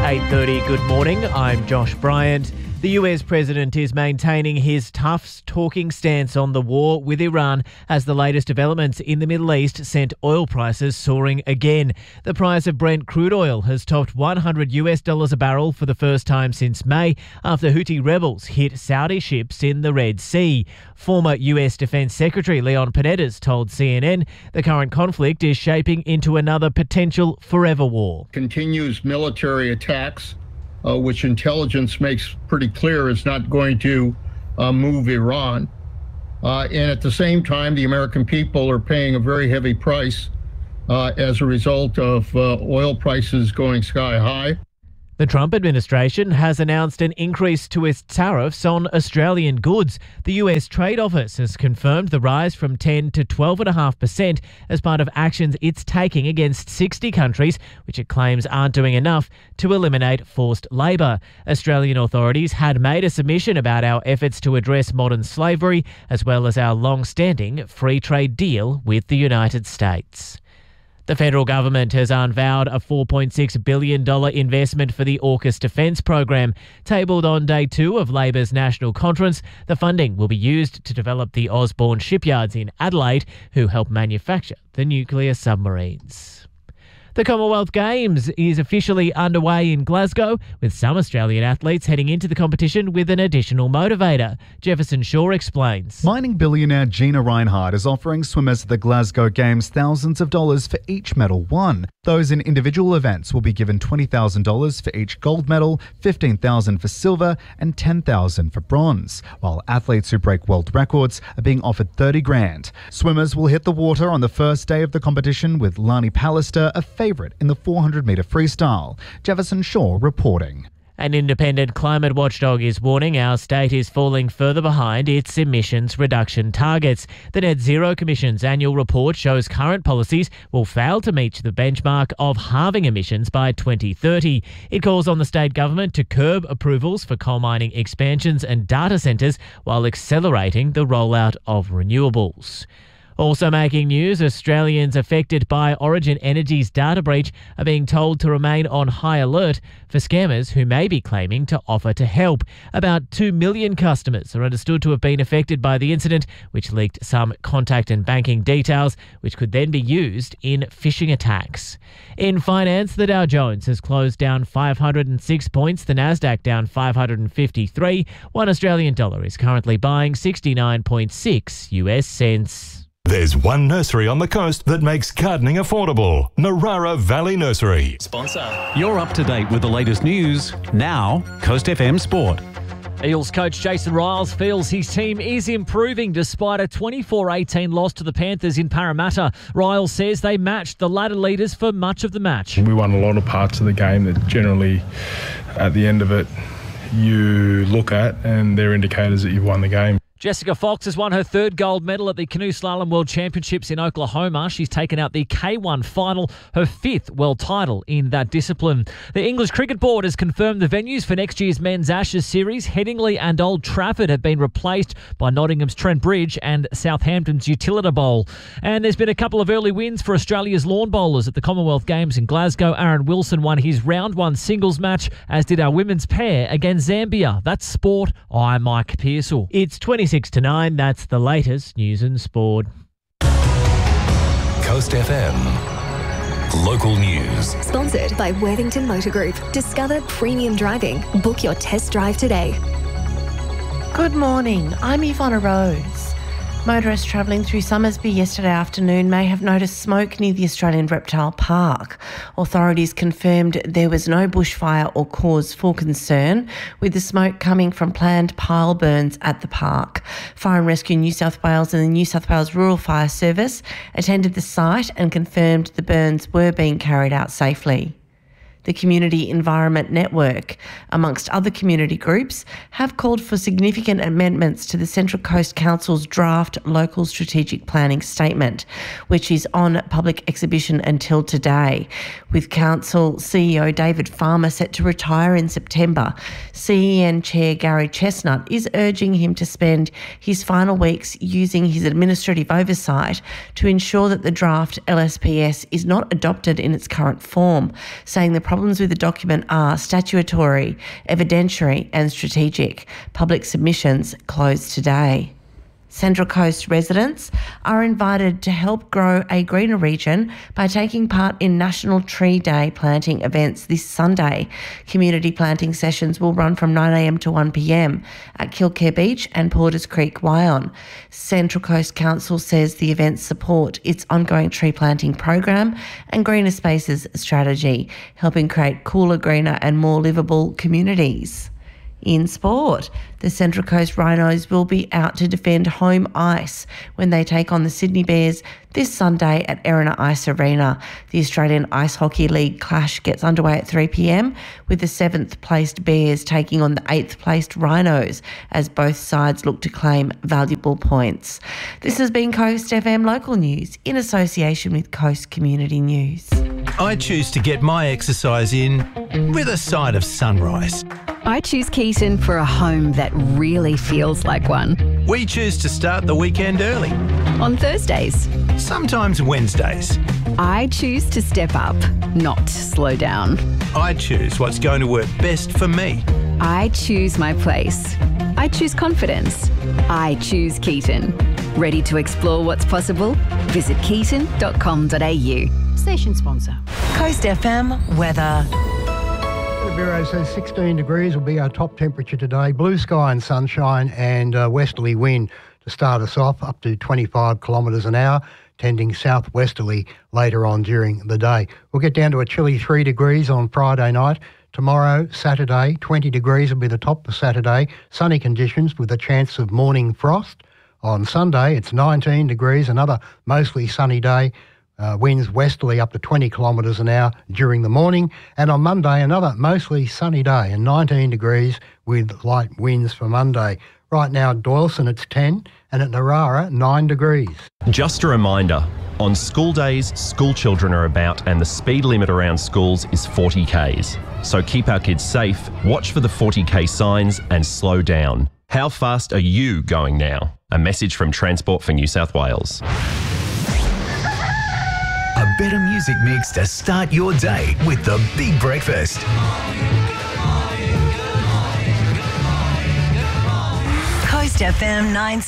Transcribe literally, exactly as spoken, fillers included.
eight thirty, good morning. I'm Josh Bryant. The U S president is maintaining his tough talking stance on the war with Iran as the latest developments in the Middle East sent oil prices soaring again. The price of Brent crude oil has topped one hundred US dollars a barrel for the first time since May after Houthi rebels hit Saudi ships in the Red Sea. Former U S Defense Secretary Leon Panettiere told C N N the current conflict is shaping into another potential forever war. Continues military attacks, Uh, which intelligence makes pretty clear is not going to uh, move Iran. Uh, and at the same time, the American people are paying a very heavy price uh, as a result of uh, oil prices going sky high. The Trump administration has announced an increase to its tariffs on Australian goods. The U S Trade Office has confirmed the rise from ten to twelve point five percent as part of actions it's taking against sixty countries, which it claims aren't doing enough to eliminate forced labour. Australian authorities had made a submission about our efforts to address modern slavery, as well as our long-standing free trade deal with the United States. The federal government has unveiled a four point six billion dollars investment for the AUKUS defence program. Tabled on day two of Labor's National Conference, the funding will be used to develop the Osborne shipyards in Adelaide, who help manufacture the nuclear submarines. The Commonwealth Games is officially underway in Glasgow, with some Australian athletes heading into the competition with an additional motivator. Jefferson Shaw explains. Mining billionaire Gina Rinehart is offering swimmers at the Glasgow Games thousands of dollars for each medal won. Those in individual events will be given twenty thousand dollars for each gold medal, fifteen thousand dollars for silver and ten thousand dollars for bronze, while athletes who break world records are being offered thirty grand. Swimmers will hit the water on the first day of the competition, with Lani Pallister a favourite in the four hundred metre freestyle. Jefferson Shaw reporting. An independent climate watchdog is warning our state is falling further behind its emissions reduction targets. The Net Zero Commission's annual report shows current policies will fail to meet the benchmark of halving emissions by twenty thirty. It calls on the state government to curb approvals for coal mining expansions and data centres while accelerating the rollout of renewables. Also making news, Australians affected by Origin Energy's data breach are being told to remain on high alert for scammers who may be claiming to offer to help. About two million customers are understood to have been affected by the incident, which leaked some contact and banking details, which could then be used in phishing attacks. In finance, the Dow Jones has closed down five hundred six points, the Nasdaq down five hundred fifty-three. One Australian dollar is currently buying sixty-nine point six US cents. There's one nursery on the coast that makes gardening affordable. Narara Valley Nursery. Sponsor. You're up to date with the latest news. Now, Coast F M Sport. Eels coach Jason Riles feels his team is improving despite a twenty-four eighteen loss to the Panthers in Parramatta. Riles says they matched the ladder leaders for much of the match. We won a lot of parts of the game that generally, at the end of it, you look at and they're indicators that you've won the game. Jessica Fox has won her third gold medal at the Canoe Slalom World Championships in Oklahoma. She's taken out the K one final, her fifth world title in that discipline. The English Cricket Board has confirmed the venues for next year's Men's Ashes series. Headingley and Old Trafford have been replaced by Nottingham's Trent Bridge and Southampton's Utilita Bowl. And there's been a couple of early wins for Australia's lawn bowlers at the Commonwealth Games in Glasgow. Aaron Wilson won his round one singles match, as did our women's pair against Zambia. That's sport. I'm Mike Pearsall. It's twenty-six to nine. That's the latest news and sport. Coast F M. Local news. Sponsored by Worthington Motor Group. Discover premium driving. Book your test drive today. Good morning. I'm Ivana Rose. Motorists travelling through Summersby yesterday afternoon may have noticed smoke near the Australian Reptile Park. Authorities confirmed there was no bushfire or cause for concern, with the smoke coming from planned pile burns at the park. Fire and Rescue New South Wales and the New South Wales Rural Fire Service attended the site and confirmed the burns were being carried out safely. The Community Environment Network, amongst other community groups, have called for significant amendments to the Central Coast Council's draft Local Strategic Planning Statement, which is on public exhibition until today. With Council C E O David Farmer set to retire in September, C E N Chair Gary Chestnut is urging him to spend his final weeks using his administrative oversight to ensure that the draft L S P S is not adopted in its current form, saying the problems with the document are statutory, evidentiary and strategic. Public submissions close today. Central Coast residents are invited to help grow a greener region by taking part in National Tree Day planting events this Sunday. Community planting sessions will run from nine a m to one p m at Kilcare Beach and Porters Creek, Wyong. Central Coast Council says the events support its ongoing tree planting program and Greener Spaces strategy, helping create cooler, greener and more livable communities. In sport, the Central Coast Rhinos will be out to defend home ice when they take on the Sydney Bears this Sunday at Erina Ice Arena. The Australian Ice Hockey League clash gets underway at three p m with the seventh placed Bears taking on the eighth placed Rhinos as both sides look to claim valuable points. This has been Coast F M Local News in association with Coast Community News. I choose to get my exercise in with a side of sunrise. I choose Keaton for a home that really feels like one. We choose to start the weekend early. On Thursdays. Sometimes Wednesdays. I choose to step up, not slow down. I choose what's going to work best for me. I choose my place. I choose confidence. I choose Keaton. Ready to explore what's possible? Visit keaton dot com dot a u. Station sponsor. Coast F M weather. The Bureau says sixteen degrees will be our top temperature today. Blue sky and sunshine and uh, westerly wind to start us off, up to twenty-five kilometres an hour, tending southwesterly later on during the day. We'll get down to a chilly three degrees on Friday night. Tomorrow, Saturday, twenty degrees will be the top for Saturday. Sunny conditions with a chance of morning frost. On Sunday, it's nineteen degrees, another mostly sunny day. Uh, winds westerly up to twenty kilometres an hour during the morning. And on Monday, another mostly sunny day and nineteen degrees with light winds for Monday. Right now at Doyleson it's ten and at Narara nine degrees. Just a reminder, on school days, school children are about and the speed limit around schools is forty kays. So keep our kids safe, watch for the forty k signs and slow down. How fast are you going now? A message from Transport for New South Wales. A better music mix to start your day with the Big Breakfast. Coast F M nine